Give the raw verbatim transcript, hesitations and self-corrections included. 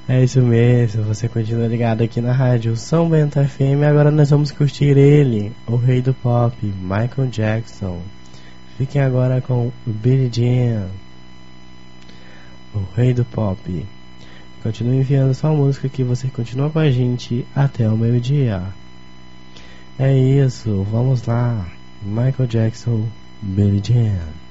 É isso mesmo, você continua ligado aqui na rádio São Bento F M. Agora nós vamos curtir ele, o rei do pop, Michael Jackson. Fiquem agora com Billie Jean, o rei do pop. Continue enviando sua música que você continua com a gente até o meio-dia. É isso, vamos lá. Michael Jackson, Billie Jean.